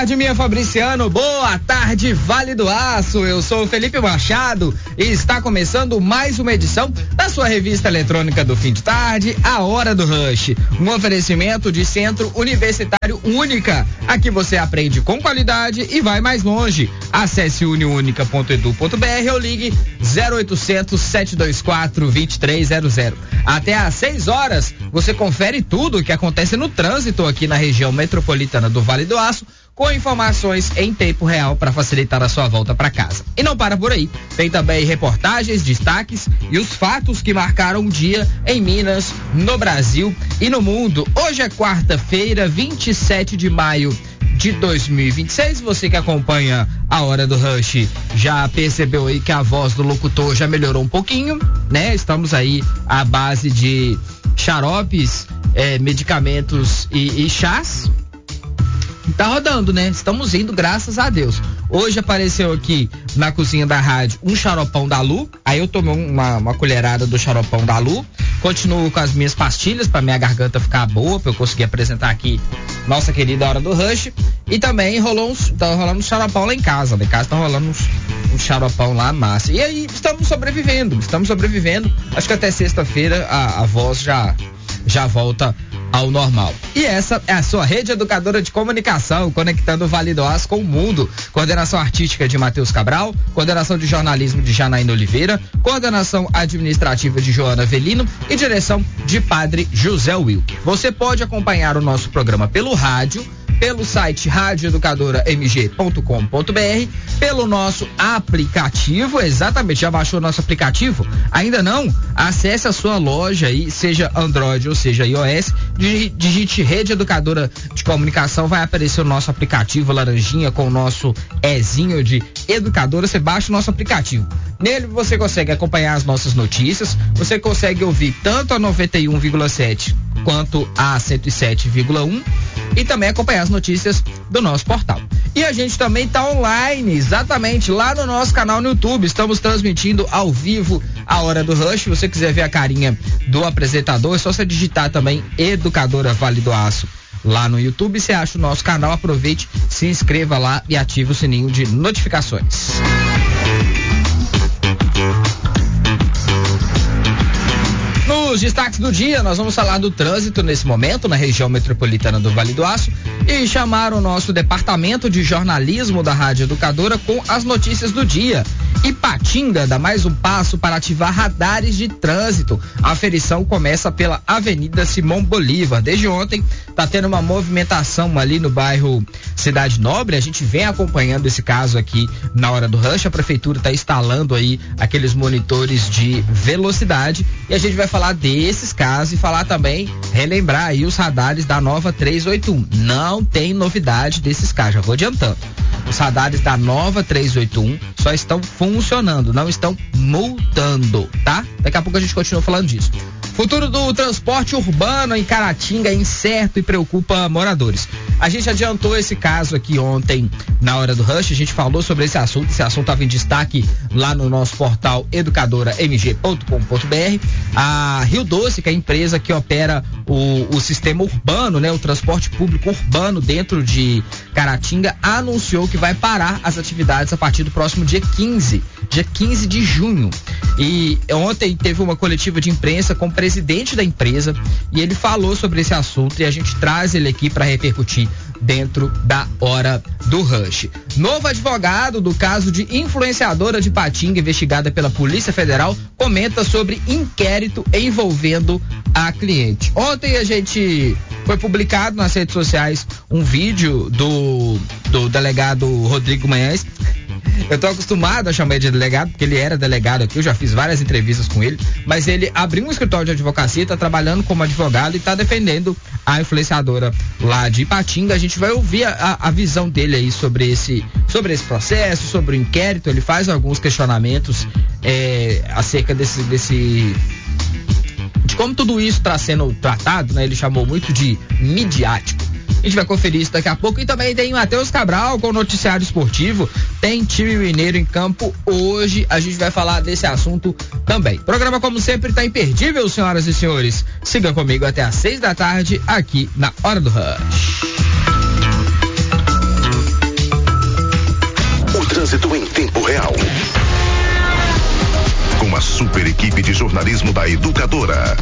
tarde, minha Fabriciano. Boa tarde, Vale do Aço. Eu sou o Felipe Machado e está começando mais uma edição da sua revista eletrônica do fim de tarde, A Hora do Rush. Um oferecimento de Centro Universitário Única. Aqui você aprende com qualidade e vai mais longe. Acesse uniunica.edu.br ou ligue 0800 724 2300. Até às 6 horas você confere tudo o que acontece no trânsito aqui na região metropolitana do Vale do Aço, com informações em tempo real para facilitar a sua volta para casa. E não para por aí, tem também reportagens, destaques e os fatos que marcaram o dia em Minas, no Brasil e no mundo. Hoje é quarta-feira, 27 de maio de 2026. Você que acompanha a Hora do Rush já percebeu aí que a voz do locutor já melhorou um pouquinho, né? Estamos aí à base de xaropes, medicamentos e chás. Tá rodando, né? Estamos indo, graças a Deus. Hoje apareceu aqui na cozinha da rádio um xaropão da Lu. Aí eu tomei uma colherada do xaropão da Lu. Continuo com as minhas pastilhas pra minha garganta ficar boa, pra eu conseguir apresentar aqui nossa querida Hora do Rush. E também tá rolando um xaropão lá em casa. Lá em casa tá rolando um xaropão lá, massa. E aí estamos sobrevivendo. Acho que até sexta-feira a voz já volta ao normal. E essa é a sua rede educadora de comunicação, conectando o Vale do Aço com o mundo. Coordenação artística de Matheus Cabral, coordenação de jornalismo de Janaína Oliveira, coordenação administrativa de Joana Avelino e direção de Padre José Wilker. Você pode acompanhar o nosso programa pelo rádio, pelo site radioeducadora.mg.com.br, pelo nosso aplicativo. Exatamente, já baixou o nosso aplicativo? Ainda não? Acesse a sua loja aí, seja Android ou seja iOS, digite Rede Educadora de Comunicação, vai aparecer o nosso aplicativo laranjinha com o nosso Ezinho de educadora. Você baixa o nosso aplicativo. Nele você consegue acompanhar as nossas notícias, você consegue ouvir tanto a 91,7 quanto a 107,1 e também acompanhar as notícias do nosso portal. E a gente também está online, exatamente, lá no nosso canal no YouTube. Estamos transmitindo ao vivo a Hora do Rush. Se você quiser ver a carinha do apresentador, é só você digitar também Educadora Vale do Aço lá no YouTube. Você acha o nosso canal, aproveite, se inscreva lá e ative o sininho de notificações. Nos destaques do dia, nós vamos falar do trânsito nesse momento na região metropolitana do Vale do Aço e chamar o nosso departamento de jornalismo da Rádio Educadora com as notícias do dia. Ipatinga dá mais um passo para ativar radares de trânsito. A aferição começa pela Avenida Simão Bolívar. Desde ontem está tendo uma movimentação ali no bairro Cidade Nobre. A gente vem acompanhando esse caso aqui na Hora do Rush. A prefeitura está instalando aí aqueles monitores de velocidade e a gente vai falar desses casos e falar também, relembrar aí os radares da nova 381. Não tem novidade desses casos, já vou adiantando. Os radares da nova 381 só estão funcionando, não estão multando, tá? Daqui a pouco a gente continua falando disso. Futuro do transporte urbano em Caratinga é incerto e preocupa moradores. A gente adiantou esse caso aqui ontem na Hora do Rush, a gente falou sobre esse assunto estava em destaque lá no nosso portal educadora.mg.com.br. A Rio Doce, que é a empresa que opera o sistema urbano, né, o transporte público urbano dentro de Caratinga, anunciou que vai parar as atividades a partir do próximo dia 15 de junho. E ontem teve uma coletiva de imprensa com o presidente da empresa e ele falou sobre esse assunto e a gente traz ele aqui para repercutir dentro da Hora do Rush. Novo advogado do caso de influenciadora de Ipatinga investigada pela Polícia Federal comenta sobre inquérito envolvendo a cliente. Ontem a gente foi publicado nas redes sociais um vídeo do delegado Rodrigo Manhães. Eu tô acostumado a chamar ele de delegado, porque ele era delegado aqui, eu já fiz várias entrevistas com ele, mas ele abriu um escritório de advocacia, tá trabalhando como advogado e tá defendendo a influenciadora lá de Ipatinga. A gente vai ouvir a visão dele aí sobre esse processo, sobre o inquérito. Ele faz alguns questionamentos acerca de como tudo isso está sendo tratado, né? Ele chamou muito de midiático. A gente vai conferir isso daqui a pouco. E também tem o Matheus Cabral com o noticiário esportivo. Tem time mineiro em campo hoje. A gente vai falar desse assunto também. O programa, como sempre, está imperdível, senhoras e senhores. Siga comigo até às 6 da tarde aqui na Hora do Rush. jornalismo da Educadora.